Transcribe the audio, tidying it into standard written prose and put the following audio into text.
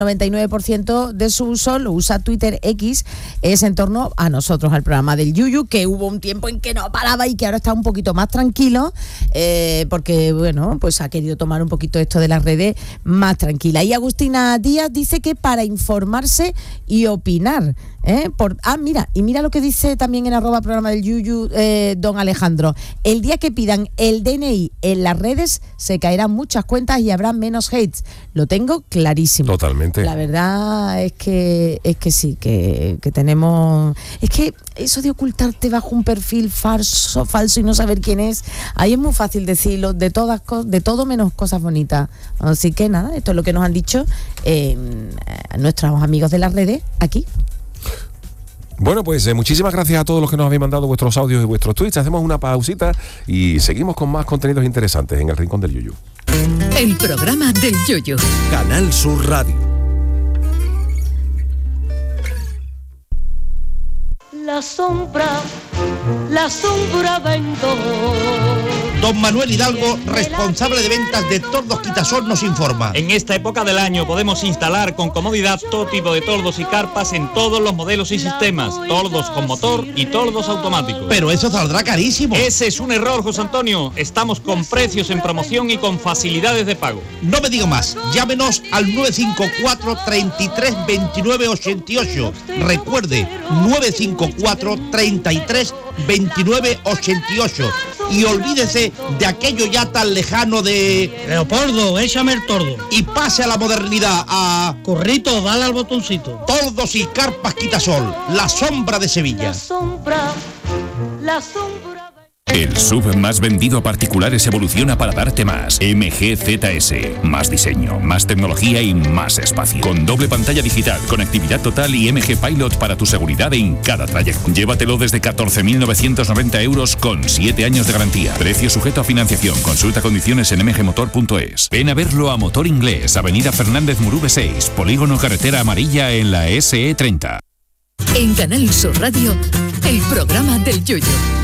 99% de su uso lo usa Twitter X, es en torno a nosotros, al programa del Yuyu, que hubo un tiempo en que no paraba y que ahora está un poquito más tranquilo, porque, bueno, pues ha querido tomar un poquito esto de las redes más tranquila. Y Agustina Díaz dice que para informarse y opinar, mira lo que dice también en @programa del Yuyu don Alejandro: el día que pidan el DNI en las redes se caerán muchas cuentas y habrá menos hates. Lo tengo clarísimo. Totalmente. La verdad es que sí, que tenemos... Es que eso de ocultarte bajo un perfil falso y no saber quién es, ahí es muy fácil decirlo, de todo menos cosas bonitas. Así que nada, esto es lo que nos han dicho nuestros amigos de las redes aquí. Bueno, pues muchísimas gracias a todos los que nos habéis mandado vuestros audios y vuestros tweets. Hacemos una pausita y seguimos con más contenidos interesantes en el Rincón del Yuyu. El programa del Yuyu. Canal Sur Radio. La sombra vendo. Don Manuel Hidalgo, responsable de ventas de Tordos Quitasol, nos informa. En esta época del año podemos instalar con comodidad todo tipo de tordos y carpas en todos los modelos y sistemas, tordos con motor y tordos automáticos. Pero eso saldrá carísimo. Ese es un error, José Antonio. Estamos con precios en promoción y con facilidades de pago. No me digo más. Llámenos al 954 33 29 88. Recuerde, 954 33 29 88. Y olvídese de aquello ya tan lejano de... Leopoldo, échame el tordo. Y pase a la modernidad, a... Corrito, dale al botoncito. Tordos y carpas Quitasol, la sombra de Sevilla. La sombra. El SUV más vendido a particulares evoluciona para darte más. MG ZS. Más diseño, más tecnología y más espacio. Con doble pantalla digital, conectividad total y MG Pilot para tu seguridad en cada trayecto. Llévatelo desde 14.990 euros con 7 años de garantía. Precio sujeto a financiación. Consulta condiciones en mgmotor.es. Ven a verlo a Motor Inglés, Avenida Fernández Murube 6, Polígono Carretera Amarilla en la SE30. En Canal Sur Radio, el programa del Yuyu.